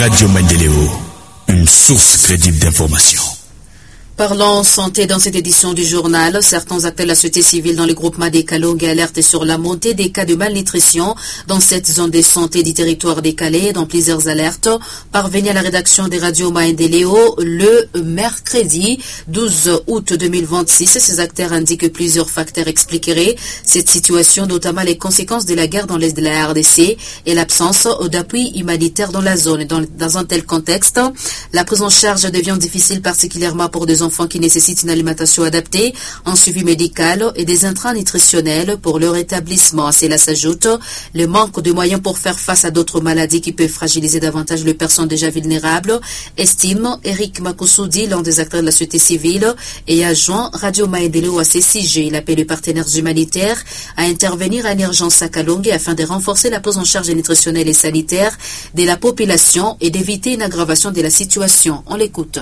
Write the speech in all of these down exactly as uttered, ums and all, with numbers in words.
Radio Maendeleo, une source crédible d'information. Parlons santé dans cette édition du journal. Certains acteurs de la société civile dans le groupement des Kalongue alertent sur la montée des cas de malnutrition dans cette zone de santé du territoire des Calais. Dans plusieurs alertes parvenues à la rédaction des radios Maendeleo le mercredi douze août deux mille vingt-six. Ces acteurs indiquent que plusieurs facteurs expliqueraient cette situation, notamment les conséquences de la guerre dans l'est de la R D C et l'absence d'appui humanitaire dans la zone. Dans, dans un tel contexte, la prise en charge devient difficile, particulièrement pour des enfants qui nécessitent une alimentation adaptée, un suivi médical et des intrants nutritionnels pour leur établissement. À cela s'ajoute le manque de moyens pour faire face à d'autres maladies qui peuvent fragiliser davantage les personnes déjà vulnérables, estime Eric Makosoudi, l'un des acteurs de la société civile, et adjoint Radio Maendeleo à ces sujets. Il appelle les partenaires humanitaires à intervenir en urgence à Kalongue afin de renforcer la prise en charge nutritionnelle et sanitaire de la population et d'éviter une aggravation de la situation. On l'écoute.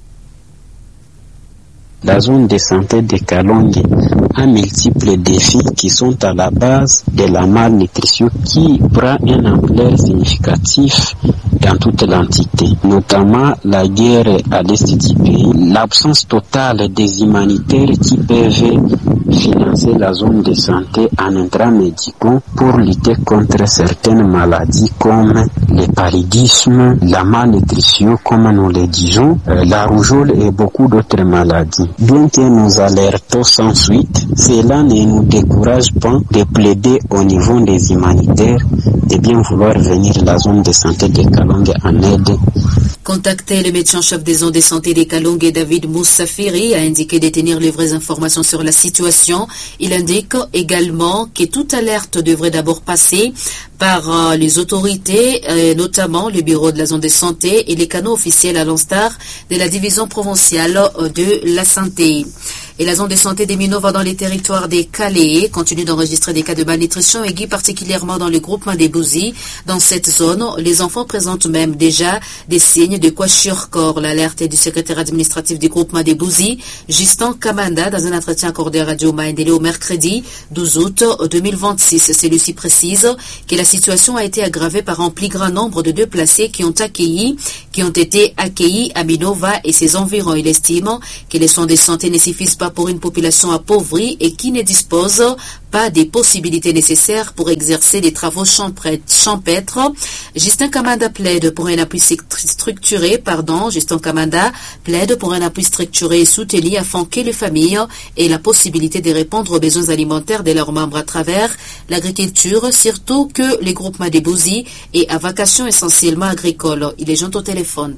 La zone de santé de Kalongue a multiples défis qui sont à la base de la malnutrition qui prend une ampleur significative dans toute l'entité, notamment la guerre à l'est du pays, l'absence totale des humanitaires qui peuvent financer la zone de santé en intrants médicaux pour lutter contre certaines maladies comme le paludisme, la malnutrition comme nous le disons, la rougeole et beaucoup d'autres maladies. Bien que nous alertons sans suite, cela ne nous décourage pas de plaider au niveau des humanitaires de bien vouloir venir la zone de santé de Kalongue en aide. Contacté, le médecin-chef des zones de santé de Kalongue, David Moussafiri, a indiqué détenir les vraies informations sur la situation. Il indique également que toute alerte devrait d'abord passer par euh, les autorités, euh, notamment le bureau de la zone de santé et les canaux officiels à l'instar de la division provinciale euh, de la santé. Et la zone de santé des Minova dans les territoires des Calais continue d'enregistrer des cas de malnutrition aiguë, particulièrement dans le groupement des Bouzy. Dans cette zone, les enfants présentent même déjà des signes de kwashiorkor. L'alerte est du secrétaire administratif du groupement des Bouzy, Justin Kamanda, dans un entretien accordé à Radio Maendeleo mercredi douze août deux mille vingt-six. Celui-ci précise que la situation a été aggravée par un plus grand nombre de déplacés qui ont accueilli, qui ont été accueillis à Minova et ses environs. Il estime que les soins de santé ne suffisent pas pour une population appauvrie et qui ne dispose pas des possibilités nécessaires pour exercer des travaux champêtres. Justin Kamanda plaide pour un appui structuré, pardon, Justin Kamanda plaide pour un appui structuré et soutenu afin que les familles aient la possibilité de répondre aux besoins alimentaires de leurs membres à travers l'agriculture, surtout que les groupements des Bouzy est à vocation essentiellement agricole. Il est joint au téléphone.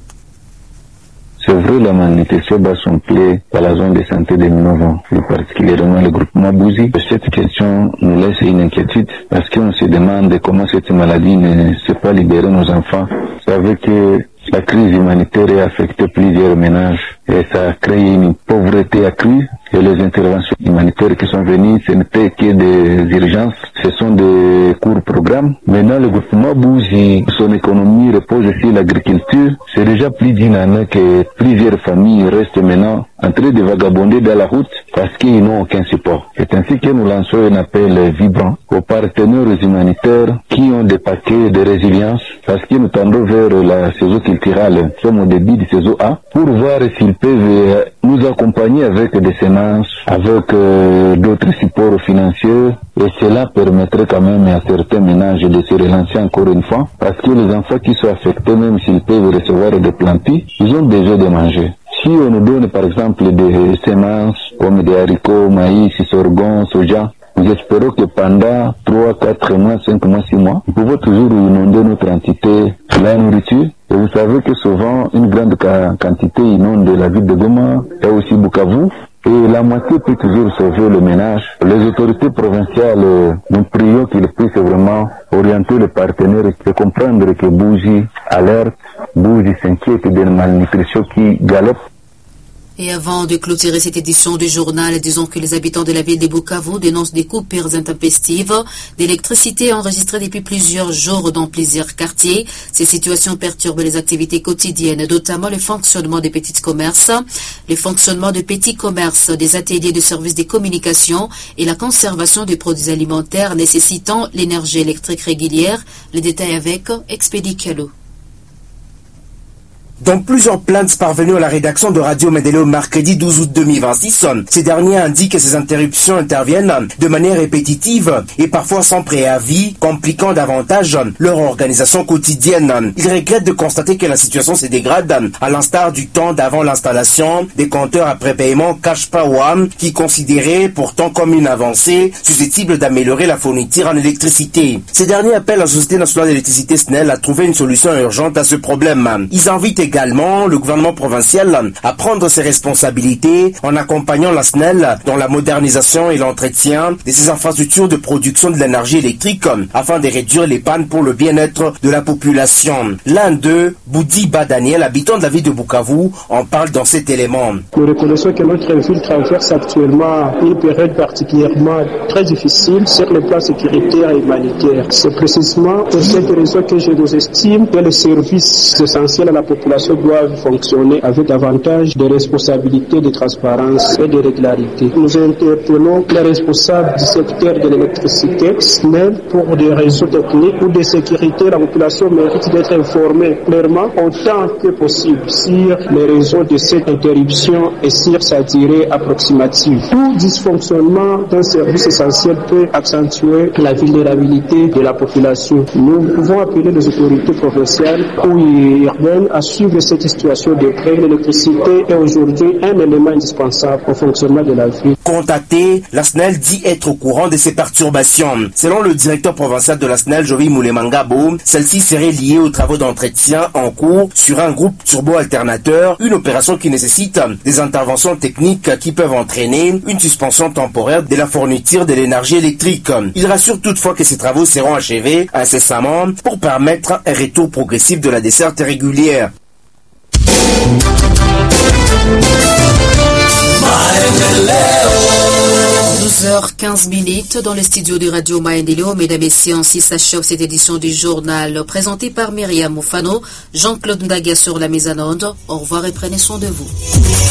C'est vrai, la malnutrition bat son pied à la zone de santé de Minova, plus particulièrement le groupement Bouzy. Cette question nous laisse une inquiétude parce qu'on se demande comment cette maladie ne s'est pas libérée nos enfants. Vous savez que la crise humanitaire a affecté plusieurs ménages et ça a créé une pauvreté accrue. Et les interventions humanitaires qui sont venues, ce n'était que des urgences, ce sont des courts programmes. Maintenant, le gouvernement Bouzy, son économie repose sur l'agriculture. C'est déjà plus d'une année que plusieurs familles restent maintenant en train de vagabonder dans la route parce qu'ils n'ont aucun support. C'est ainsi que nous lançons un appel vibrant aux partenaires humanitaires qui ont des paquets de résilience parce que nous tendons vers la saison culturelle, sommes au début de saison A, pour voir s'ils peuvent nous accompagner avec des semences, avec euh, d'autres supports financiers, et cela permettrait quand même à certains ménages de se relancer encore une fois, parce que les enfants qui sont affectés, même s'ils peuvent recevoir des plantis, ils ont déjà de manger. Si on nous donne par exemple des semences comme des haricots, maïs, sorgho, soja, nous espérons que pendant trois, quatre mois, cinq mois, six mois, nous pouvons toujours inonder notre entité la nourriture. Et vous savez que souvent, une grande quantité inonde la ville de Goma et aussi Bukavu. Et la moitié peut toujours sauver le ménage. Les autorités provinciales, nous prions qu'ils puissent vraiment orienter les partenaires et comprendre que Bouzy alerte, Bouzy s'inquiète d'une malnutrition qui galope. Et avant de clôturer cette édition du journal, disons que les habitants de la ville de Bukavu dénoncent des coupures intempestives d'électricité enregistrées depuis plusieurs jours dans plusieurs quartiers. Ces situations perturbent les activités quotidiennes, notamment le fonctionnement des petits commerces, le fonctionnement de petits commerces, des ateliers de services de communication et la conservation des produits alimentaires nécessitant l'énergie électrique régulière. Les détails avec Expédie Kialou. Dans plusieurs plaintes parvenues à la rédaction de Radio Maendeleo mercredi douze août deux mille vingt-six, ces derniers indiquent que ces interruptions interviennent de manière répétitive et parfois sans préavis, compliquant davantage leur organisation quotidienne. Ils regrettent de constater que la situation se dégrade, à l'instar du temps d'avant l'installation des compteurs après paiement Cash Power, qui considéraient pourtant comme une avancée susceptible d'améliorer la fourniture en électricité. Ces derniers appellent la Société nationale d'électricité S N E L à trouver une solution urgente à ce problème. Ils invitent également le gouvernement provincial à prendre ses responsabilités en accompagnant la S N E L dans la modernisation et l'entretien de ses infrastructures de production de l'énergie électrique afin de réduire les pannes pour le bien-être de la population. L'un d'eux, Boudiba Daniel, habitant de la ville de Bukavu, en parle dans cet élément. Nous reconnaissons que notre ville traverse actuellement une période particulièrement très difficile sur le plan sécuritaire et humanitaire. C'est précisément pour cette raison que je nous estime que les services essentiels à la population doivent fonctionner avec davantage de responsabilité, de transparence et de régularité. Nous interpellons les responsables du secteur de l'électricité, S N E L, pour des raisons techniques ou de sécurité. La population mérite d'être informée clairement autant que possible sur les raisons de cette interruption et sur sa durée approximative. Tout dysfonctionnement d'un service essentiel peut accentuer la vulnérabilité de la population. Nous pouvons appeler les autorités provinciales ou urbaines à suivre cette situation de près. L'électricité est aujourd'hui un élément indispensable au fonctionnement de la ville. Contacté, la S N E L dit être au courant de ces perturbations. Selon le directeur provincial de la S N E L, Jovi Moulemangabo, celle-ci serait liée aux travaux d'entretien en cours sur un groupe turbo-alternateur, une opération qui nécessite des interventions techniques qui peuvent entraîner une suspension temporaire de la fourniture de l'énergie électrique. Il rassure toutefois que ces travaux seront achevés incessamment pour permettre un retour progressif de la desserte régulière. douze heures quinze minutes dans les studios de Radio Maendeleo. Mesdames et messieurs, ainsi s'achève cette édition du journal présentée par Myriam Moufano, Jean-Claude Ndaga sur la mise en onde. Au revoir et prenez soin de vous.